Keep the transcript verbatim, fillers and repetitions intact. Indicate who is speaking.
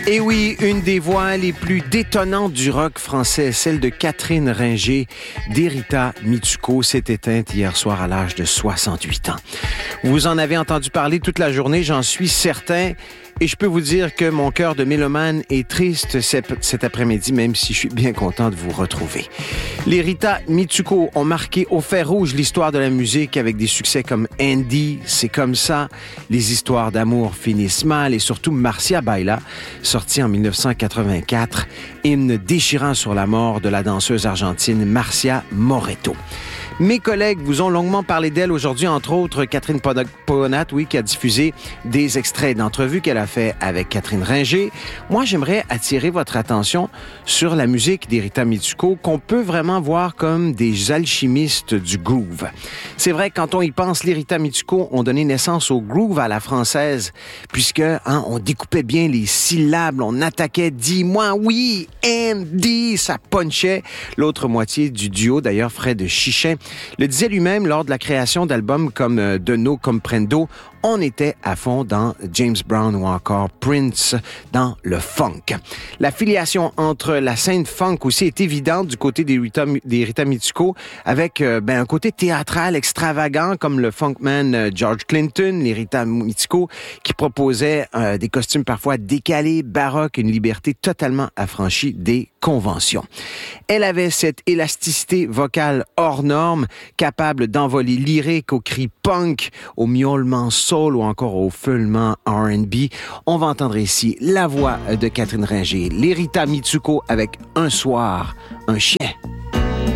Speaker 1: Et oui, une des voix les plus détonnantes du rock français, celle de Catherine Ringer, d'Erita Mitsuko, s'est éteinte hier soir à l'âge de soixante-huit ans. Vous en avez entendu parler toute la journée, j'en suis certain. Et je peux vous dire que mon cœur de mélomane est triste cet après-midi, même si je suis bien content de vous retrouver. Les Rita Mitsuko ont marqué au fer rouge l'histoire de la musique avec des succès comme Andy, C'est comme ça, Les histoires d'amour finissent mal et surtout Marcia Baila, sorti en dix-neuf cent quatre-vingt-quatre, hymne déchirant sur la mort de la danseuse argentine Marcia Moretto. Mes collègues vous ont longuement parlé d'elle aujourd'hui, entre autres Catherine Pogonat, oui, qui a diffusé des extraits d'entrevues qu'elle a fait avec Catherine Ringer. Moi, j'aimerais attirer votre attention sur la musique d'Erita Mitsuko, qu'on peut vraiment voir comme des alchimistes du groove. C'est vrai, quand on y pense, les Rita Mitsuko ont donné naissance au groove à la française, puisque hein, on découpait bien les syllabes, on attaquait « dis-moi oui »,« Andy », ça punchait. L'autre moitié du duo, d'ailleurs, Fred Chichin, le disait lui-même lors de la création d'albums comme euh, De No Comprendo, on était à fond dans James Brown ou encore Prince dans le funk. La filiation entre la scène funk aussi est évidente du côté des Rita, des Rita Mitsuko, avec euh, ben, un côté théâtral extravagant comme le funkman euh, George Clinton, les Rita Mitsuko, qui proposait euh, des costumes parfois décalés, baroques, une liberté totalement affranchie des conventions. Elle avait cette élasticité vocale hors norme, capable d'envoler lyrique aux cris punk, au miaulement soul ou encore au feulement R and B. On va entendre ici la voix de Catherine Ringer, les Rita Mitsuko avec Un soir, un chien.